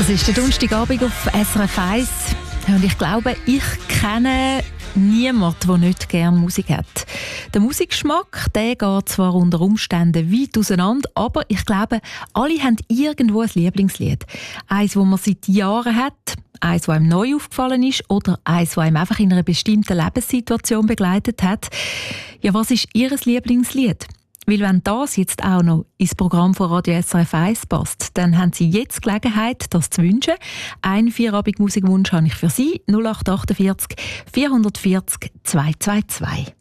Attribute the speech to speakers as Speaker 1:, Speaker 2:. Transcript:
Speaker 1: ist der Donnerstagabend auf SRF 1 und ich glaube, ich kenne niemanden, der nicht gerne Musik hat. Der Musikgeschmack, der geht zwar unter Umständen weit auseinander, aber ich glaube, alle haben irgendwo ein Lieblingslied. Eins, das man seit Jahren hat, eins, das einem neu aufgefallen ist oder eins, das einem einfach in einer bestimmten Lebenssituation begleitet hat. Ja, was ist Ihr Lieblingslied? Weil wenn das jetzt auch noch ins Programm von Radio SRF 1 passt, dann haben Sie jetzt Gelegenheit, das zu wünschen. Einen Feierabend-Musikwunsch habe ich für Sie. 0848 440 222.